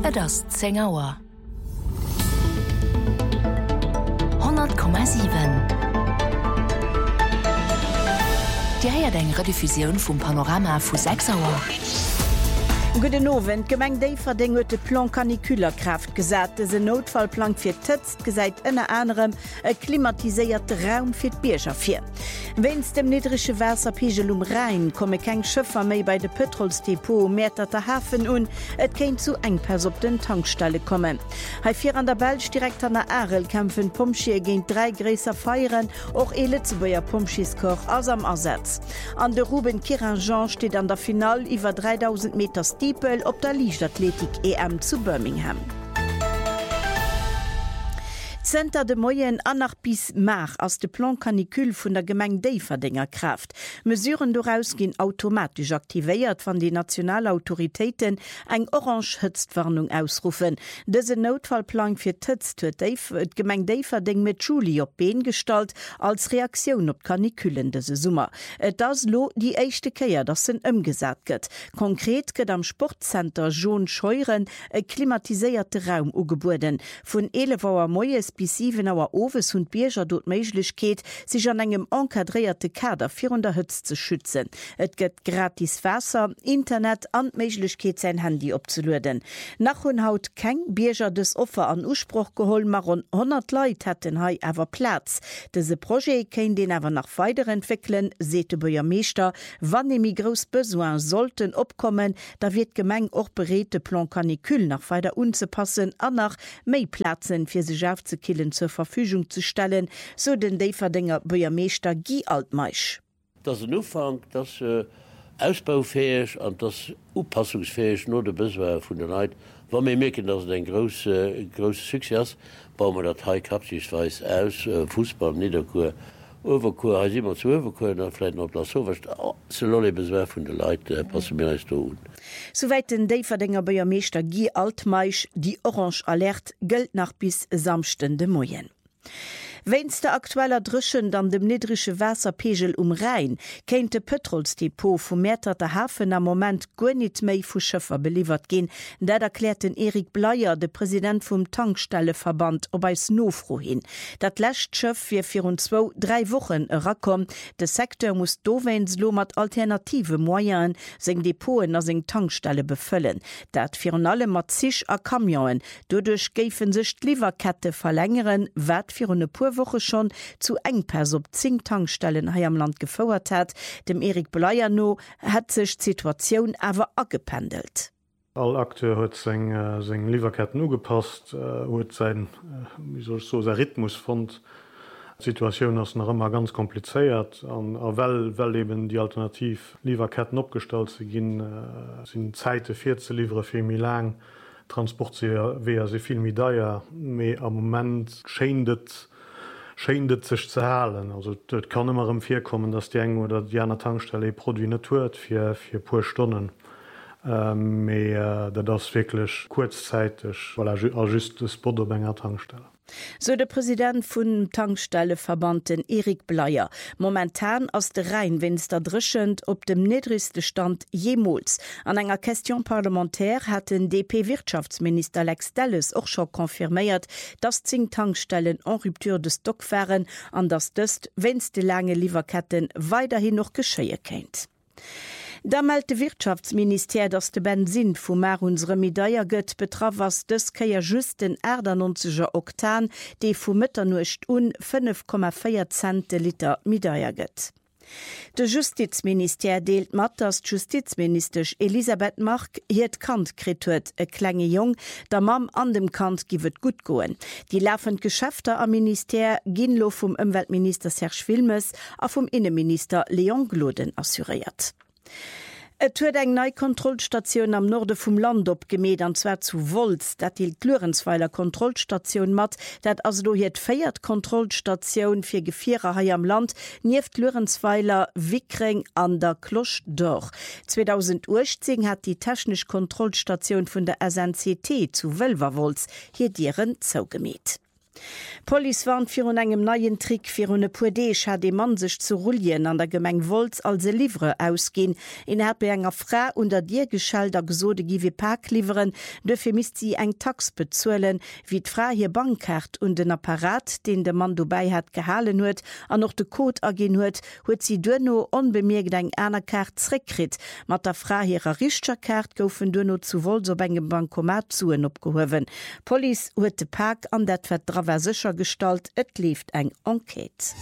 Et ass 10 Auer. 100,7. Di heiert eng Rediffusioun vum Panorama vu 6 Auer. Guten Abend. Gemeng Deiferding huet de Plan Kanikulerkraft gesat. Se Notfallplan fir Tëtzt gesäit ënner anderem e klimatiséierte Raum fir d'Bierger fir. Wenns dem niedrigsche Wässerpegel Rhein komme keng Schëffer méi bei de Petrolsdepot Mäter der Hafen un, et kéint zu engpers op den Tankstelle kommen. Hei fir an der Belsch direkt an der Arel kämpfen Pomschier géint 3 Gräser feieren, och e Lützebuer Pomschieskoch ass am Ersatz. An de Ruben Kiranjean steht an der Final iwwer 3000 Meter Stiepel op der Lichtathletik EM zu Birmingham. Zenter de Moien annach bis Mach aus de Plan Kanikül vun der Gemeng Deiferdinger Kraft. Mesuren doraus gin automatisch aktivéiert van die Nationalautoritäten eng Orange-Hëtztwarnung ausrufen. Dese Notfallplan fir Tëtzt huet et Gemeng Deiferding mit Juli op Been stalt als Reaktion op Kanikülen dese Summer. Et das lo die eischchte Keier dat se ëmgesat gëtt. Konkret gëtt am Sportcenter John Scheuren e klimatiséierte Raum ugeburden. Vun 11 Auer Moies bis 7 Auer Owes hun Bierger dort Meiglichkeet, sich an engem enkadréierte Kader 400 Hütz zu schützen. Et gëtt gratis Wasser, Internet an Meiglichkeet sein Handy opzuluden. Nach hun haut keng Bierger des Opfer an Uspruch geholl, mar rund 100 Leute hätten hei awer Platz. Dese Projekt kein den awer nach weiterentwickeln, sete Bürgermeister, wann emi gros Besoin sollten opkommen, da wird Gemeng och berete Plan Kanikül nach weiter unzupassen, an nach méi Platzen fir sich aufzukillen zur Verfügung zu stellen, so den Deiferdinger Bürgermeister Guy Altmaisch. Das ist ein Umfang, das ausbaufähig und das anpassungsfähig nur der Besoin von der Leute. Wenn wir merken, dass es ein großer Success bauen wir das High Kapsisweis aus, Fußball, Niederkur, Overkur, heißt immer zu Overkur, dann vielleicht noch das so, so alle Besoin von der Leute passen wir nicht tun. Soweit den Deiferdinger Bürgermeister Guy Altmaisch, die Orange Alert gilt nach bis samstende Moien. Wenns der aktueller Drschen an dem niedrigsche Wässerpegel Rhein kéint de Petrolsdepot vum Mäter der Hafen am Moment go net méi vu Schëffer beliefert gin, dat erklärt den Erik Bleier, de Präsident vum Tankstelleverband, op eis nofro hin. Dat lächt Schëff fir 3 Wochen rakom. De Sektor muss dowenns lo mat alternative Moyen seg Depoten as seg Tankstelle befëllen. Dat fir an alle mat sich a Kamioen. Dodurch géiffen sech d'Liverkette verlängeren, wat fir une Woche schon zu engpers op 10 Tankstellen hier am Land gefauert hat. Dem Erik Bleier no hat sich die Situation aber angependelt. All Akteur hat seg Lieferketten ugepasst, huet sein Rhythmus fand. Die Situation ist noch immer ganz kompliziert. Weil eben die alternativ Lieferketten abgestellt sind Zeiten 14 Liefer viel mehr lang. Transport wäre sehr viel mehr teuer. Aber am Moment scheint sich zu halen. Also dort kann immer vorkommen, dass die eng oder die eine Tankstelle Produkt nicht tut für paar Stunden. Das ist wirklich kurzzeitig, weil just das Spot bei einer Tankstelle. So der Präsident vum Tankstelleverband den Erik Bleier. Momentan aus der Rheinwinster drischend op dem niedrigste Stand jemals. An enger Question parlamentär hat den DP-Wirtschaftsminister Alex Delles auch schon konfirmiert, dass 10 Tankstellen en Ruptur des Stock wären, an das dëst, wenns de lange Lieferketten weiterhin noch geschehe kennt. Da meldte Wirtschaftsminister, dass de Benzin vu Mar unsere Medaille gëtt betraf was des keier just den 90er Oktan, de vu Mëtternucht 5,4 Cent de Liter Medaille gëtt. De Justizminister deelt mat, dass Justizminister Elisabeth Mark hiet Kant krit huet, e klenge Jong, der Mam an dem Kant giwet gut goen. Die laufend Geschäfter am Minister ginlo vum Umweltminister Serge Wilmes a vum Innenminister Leon Gloden assuriert. Et huet eng neii Kontrollstation am Norde vum Land opgemet, anzwer zu Volz, dat hielt Lörenzweiler Kontrollstation mat, dat as do het feiert Kontrollstation fir Gefierer hai am Land, nieft Lörenzweiler Wickring an der Klosch doch. 2018 hat die technisch Kontrollstation vun der SNCT zu Wölvervolz hier Dieren zougemet. Police warnt fir un engem neien Trick fir une Pudeech hat de Mann sech zu Rullien an der Gemeng Volz als se Livre ausgin. In hat be enger Fra unter Dir geschalter gesode giwe Park liveren, dëfir mis sie eng Tax bezuelen, wie d'Fra hier Bankkart und den Apparat, den de Mann dobei hat gehalen huet, an noch de Code agin huet, huet sie duno onbemerkt eng einer Kart zreckkrit. Mat der Fra hireer Richterkart goufen duno zu Volz op engem Bankomat zuen opgehowen. Police huet de Park an dat verdrawer sicher Gestalt, et lief eng Enquete.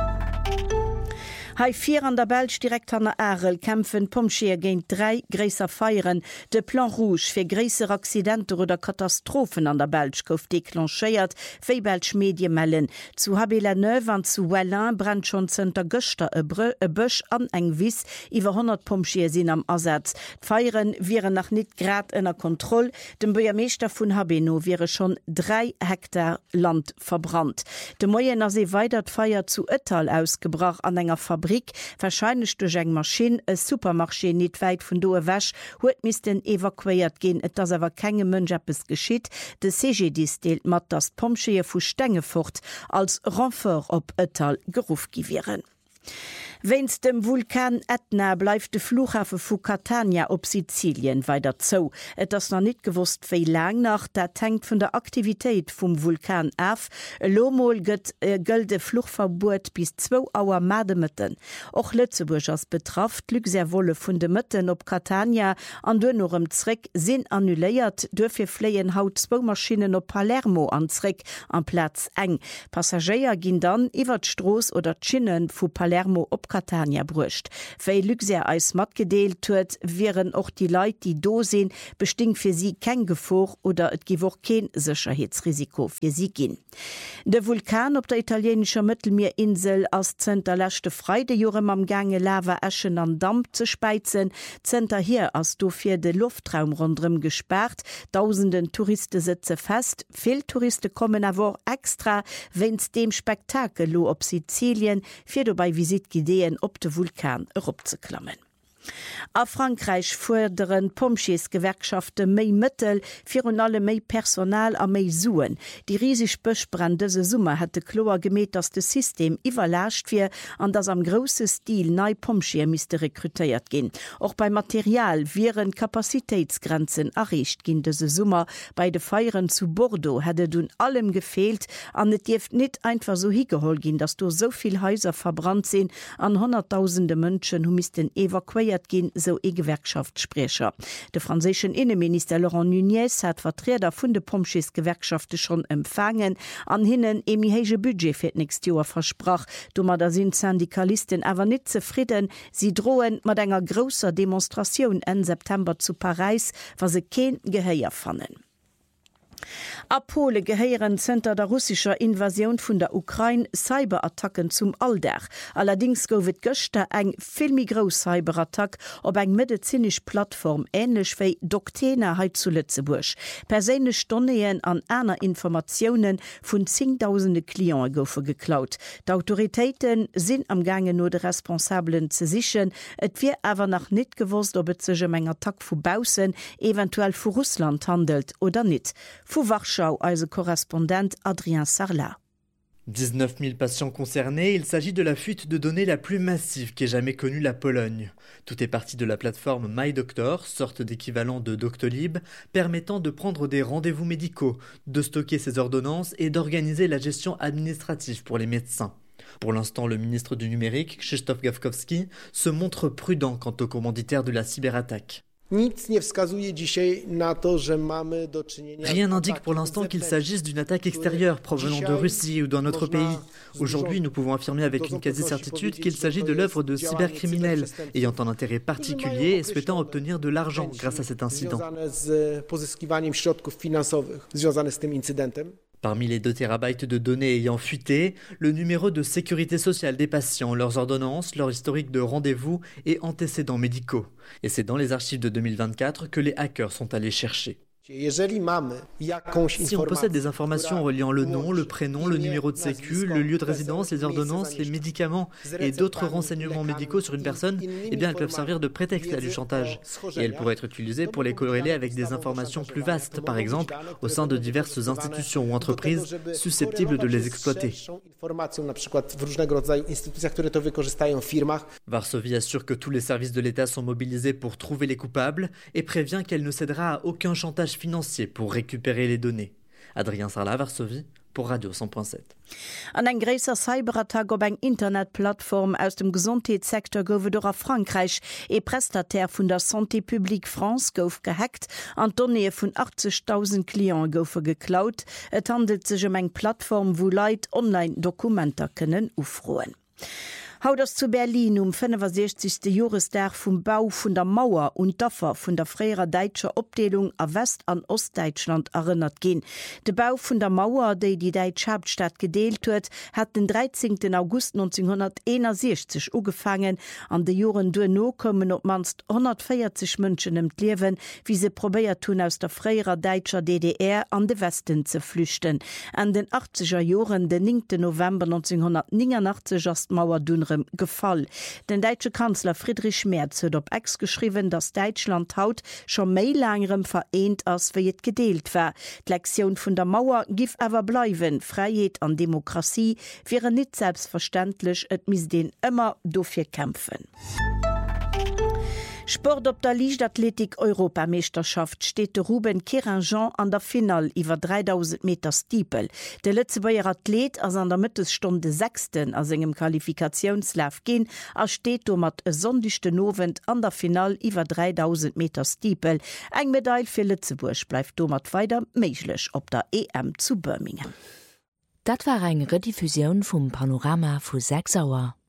Hai 4 an der Belsch direkt an der Arel kämpfen Pomschier géint 3 gräser Feieren. De Plan Rouge fir gräser Accidente oder Katastrophen an der Belsch gouf deklancheiert, wéi Belsch Medien mellen. Zu Habela-Neuve an zu Wellin brennt schon zenter Göster e Bëch an eng Wiss, iwwer 100 Pomschier sinn am Ersatz. D'Feieren wieren nach net grad ënner Kontroll. Dem Bürgermeester vun Habeno wäre schon 3 Hektar Land verbrannt. De Moien as se weiter d'Feier zu Ettal ausgebrach an enger Fabrik, wahrscheinlich durch eng Maschine e Supermarché net weit vun doe wäsch, huet mis den evakuiert gin, et dats awer kenge Mënjappes geschiet. De CGD deelt mat das Pomschier vu Stengefurt als Renfort op Ettal geruf giwieren. Wenn's dem Vulkan Etna bleibt de Flughafen vu Catania op Sizilien weiter zo. Et ass noch net gewusst wéi lang nach, dat hängt vun der Aktivitéit vum Vulkan af. Lomol gëtt gëlde Fluchverbot bis 2 Auer Mademëtten. Och Lützeburg ass betraft, Lüg sehr wolle vun de Mëtten op Catania an dënnerem Zréck sinn annuléiert, dürfir fleien haut 2 Maschinen op Palermo anzréck an Platz eng. Passagier ginn dann iwwer d'Stroos oder d'Schinnen vu Palermo op Catania brucht. Wéi Luxer eis mat gedeelt huet, wären och die Leiit, die do sinn, besting fir sie kein Gefor oder et giwoch kein Sicherheitsrisiko fir sie ginn. De Vulkan op der italienischer Mittelmeerinsel ass zenterlächte Freide Jorem am Gange Lava Äschen an Damm ze speizen, Zenter hier ass do fir de Luftraum rundrem gesperrt, tausenden Touristen sitze fest, viel Touristen kommen awer extra, wenns dem Spektakel lo op Sizilien fir do bei Visitgideen op de Vulkan opzeklammen. A Frankreich forderen Pomschiesgewerkschafte méi Mëttel fir un alle méi Personal a méi Suen. Die riesig Bëchbrand dëse Summe hat de Kloer gemet, dats de System iwwerlächt fir an dats am grosse Stil nei Pomschier miste rekrutéiert ginn. Och bei Material wären Kapazitätsgrenzen erreicht ginn dëse Summer. Bei de Feieren zu Bordeaux hätte dun allem gefehlt, an net Dieft net einfach so higehol ginn, dats du soviel Häuser verbrannt sinn, an 100.000 Mënschen hu misten evakuiert gin, so Gewerkschaftssprecher. De franzischen Innenminister Laurent Nunez hat Vertreter vun de Pomschiesgewerkschafte schon empfangen, an hinnen emihége Budget fir nächst Joer versprach. Dummer da sind Syndikalisten awer net zufrieden, sie drohen mat enger grosser Demonstration en September zu Paris, was se kein Geheier fannen. A Pole geheieren zenter der russischer Invasion vun der Ukraine Cyberattacken zum Alldach. Allerdings goufet Göster eng filmi gros Cyberattack op eng medizinisch Plattform ähnlich wéi Doktena heit zu Lützeburg. Perséne Stonneien an einer Informationen vun 10.000 Klienten goufe geklaut. D'Autoritéiten sinn am gange no de Responsablen ze sichen, et wie awer nach net gewusst, ob et sech enger Attack vu Bausen eventuell vu Russland handelt oder net. Fu Warschau, als correspondant Adrien Sarlat. 19 000 patients concernés, il s'agit de la fuite de données la plus massive qu'ait jamais connue la Pologne. Tout est parti de la plateforme MyDoctor, sorte d'équivalent de Doctolib, permettant de prendre des rendez-vous médicaux, de stocker ses ordonnances et d'organiser la gestion administrative pour les médecins. Pour l'instant, le ministre du numérique, Krzysztof Gawkowski, se montre prudent quant au commanditaire de la cyberattaque. Rien n'indique pour l'instant qu'il s'agisse d'une attaque extérieure provenant de Russie ou d'un autre pays. Aujourd'hui, nous pouvons affirmer avec une quasi-certitude qu'il s'agit de l'œuvre de cybercriminels ayant un intérêt particulier et souhaitant obtenir de l'argent grâce à cet incident. Parmi les 2 térabytes de données ayant fuité, le numéro de sécurité sociale des patients, leurs ordonnances, leur historique de rendez-vous et antécédents médicaux. Et c'est dans les archives de 2024 que les hackers sont allés chercher. Si on possède des informations reliant le nom, le prénom, le numéro de sécu, le lieu de résidence, les ordonnances, les médicaments et d'autres renseignements médicaux sur une personne, eh bien elles peuvent servir de prétexte à du chantage. Et elles pourraient être utilisées pour les corréler avec des informations plus vastes, par exemple au sein de diverses institutions ou entreprises susceptibles de les exploiter. Varsovie assure que tous les services de l'État sont mobilisés pour trouver les coupables et prévient qu'elle ne cédera à aucun chantage financier pour récupérer les données. Adrien Sarla, Varsovie, pour Radio 100.7. An eng gréser Cyberattack op eng Internetplattform aus dem Gesundheitssektor goufe do a Frankreich Prestataire vun der Santé Publique France gouf gehackt, an Donnee vun 80.000 Klient goufe geklaut. Et handelt sech eng Plattform, wo Leiit online Dokumenter kënnen ufroen. Haut das zu Berlin 65. Joresdag vum Bau vun der Mauer und Daffer vun der freier Deitscher Opdelung a West- an Ostdeutschland erinnert gin. De Bau vun der Mauer, déi die Deitsch Hauptstadt gedeelt huet, hat den 13. August 1961 ugefangen. An de Joren duno kommen op manst 140 Mënschen em Liewen, wie se probéiert tun aus der freier Deitscher DDR an de Westen ze flüchten. An den 80er Joren den 9. November 1989 as Mauer dunre Gefall. Den deutsche Kanzler Friedrich Merz hat op Ex geschrieben, dass Deutschland haut schon méi langerem vereint als wie het gedeelt war. Die Lektion vun der Mauer gif aber bleiwen. Freiheit an Demokratie wäre nicht selbstverständlich, et mis den immer dofir kämpfen. Sport op der Leichtathletik-Europameisterschaft steht de Ruben Keranjean an der Final iwwer 3000 Meter Stiepel. De Lützebauer Athlet ass an der Mittelstunde 6. as engem Qualifikationslauf gin, steht mat e sondigchte Novent an der Final iwwer 3000 Meter Stiepel. Eng Medaille fir Lützeburg bleif domat weiter méiglech op der EM zu Birmingham. Dat war eng Rediffusion vum Panorama vu 6 Auer.